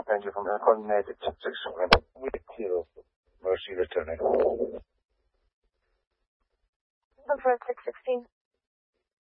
passenger from coordinated 661 with you. Mercy returning. Confirmed 616.